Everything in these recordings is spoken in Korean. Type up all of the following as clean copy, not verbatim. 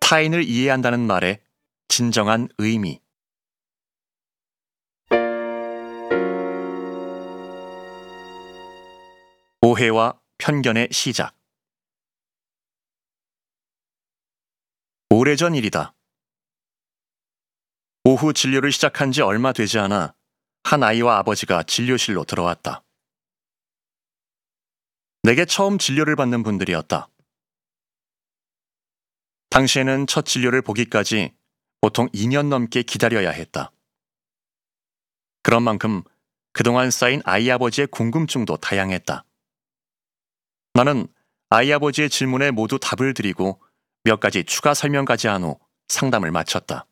타인을 이해한다는 말의 진정한 의미. 오해와 편견의 시작. 오래전 일이다. 오후 진료를 시작한 지 얼마 되지 않아 한 아이와 아버지가 진료실로 들어왔다. 내게 처음 진료를 받는 분들이었다. 당시에는 첫 진료를 보기까지 보통 2년 넘게 기다려야 했다. 그런 만큼 그동안 쌓인 아이 아버지의 궁금증도 다양했다. 나는 아이 아버지의 질문에 모두 답을 드리고 몇 가지 추가 설명까지 한 후 상담을 마쳤다.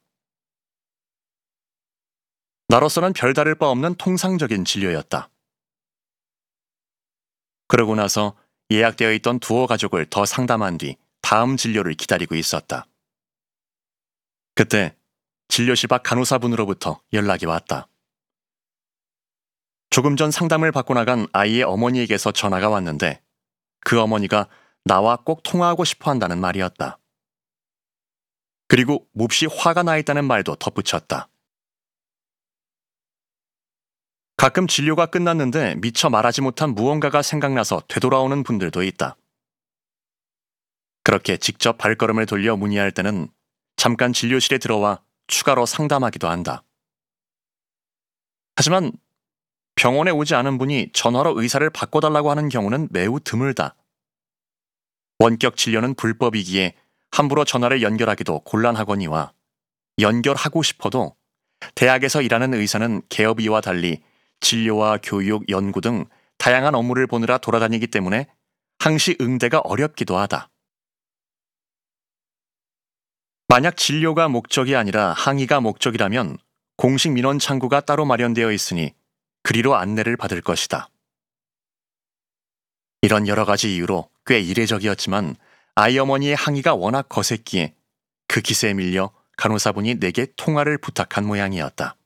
나로서는 별다를 바 없는 통상적인 진료였다. 그러고 나서 예약되어 있던 두어 가족을 더 상담한 뒤 다음 진료를 기다리고 있었다. 그때 진료실 밖 간호사분으로부터 연락이 왔다. 조금 전 상담을 받고 나간 아이의 어머니에게서 전화가 왔는데 그 어머니가 나와 꼭 통화하고 싶어 한다는 말이었다. 그리고 몹시 화가 나 있다는 말도 덧붙였다. 가끔 진료가 끝났는데 미처 말하지 못한 무언가가 생각나서 되돌아오는 분들도 있다. 그렇게 직접 발걸음을 돌려 문의할 때는 잠깐 진료실에 들어와 추가로 상담하기도 한다. 하지만 병원에 오지 않은 분이 전화로 의사를 바꿔달라고 하는 경우는 매우 드물다. 원격 진료는 불법이기에 함부로 전화를 연결하기도 곤란하거니와 연결하고 싶어도 대학에서 일하는 의사는 개업이와 달리 진료와 교육, 연구 등 다양한 업무를 보느라 돌아다니기 때문에 항시 응대가 어렵기도 하다. 만약 진료가 목적이 아니라 항의가 목적이라면 공식 민원 창구가 따로 마련되어 있으니 그리로 안내를 받을 것이다. 이런 여러 가지 이유로 꽤 이례적이었지만 아이 어머니의 항의가 워낙 거셌기에 그 기세에 밀려 간호사분이 내게 통화를 부탁한 모양이었다.